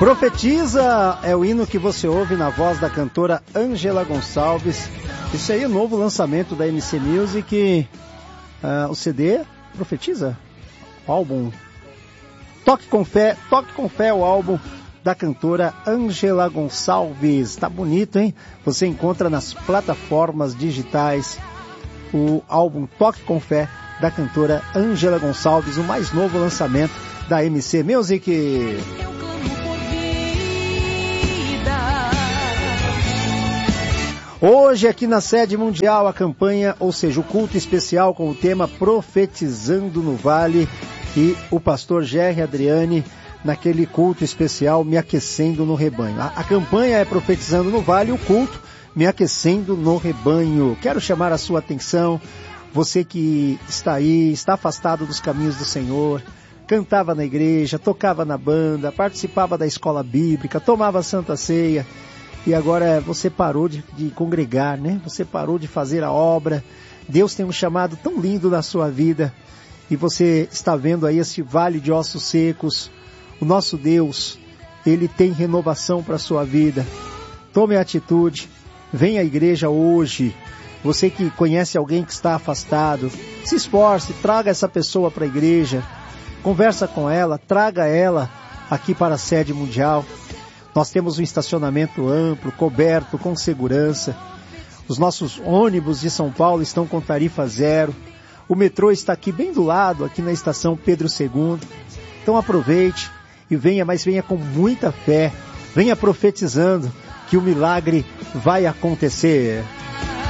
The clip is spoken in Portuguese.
Profetiza é o hino que você ouve na voz da cantora Ângela Gonçalves. Isso aí é o novo lançamento da MC Music, o CD Profetiza, o álbum Toque com Fé, o álbum da cantora Ângela Gonçalves. Tá bonito, hein? Você encontra nas plataformas digitais o álbum Toque com Fé da cantora Ângela Gonçalves, o mais novo lançamento da MC Music. Hoje aqui na sede mundial a campanha, ou seja, o culto especial com o tema Profetizando no Vale, e o pastor Gerry Adriani naquele culto especial Me Aquecendo no Rebanho. A campanha é Profetizando no Vale e o culto Me Aquecendo no Rebanho. Quero chamar a sua atenção, você que está aí, está afastado dos caminhos do Senhor, cantava na igreja, tocava na banda, participava da escola bíblica, tomava Santa Ceia, e agora você parou de congregar, né? Você parou de fazer a obra. Deus tem um chamado tão lindo na sua vida, e você está vendo aí esse vale de ossos secos. O nosso Deus, Ele tem renovação para a sua vida. Tome atitude, venha à igreja hoje. Você que conhece alguém que está afastado, se esforce, traga essa pessoa para a igreja, conversa com ela, traga ela aqui para a sede mundial. Nós temos um estacionamento amplo, coberto, com segurança. Os nossos ônibus de São Paulo estão com tarifa zero. O metrô está aqui bem do lado, aqui na estação Pedro II. Então aproveite e venha, mas venha com muita fé. Venha profetizando que o milagre vai acontecer.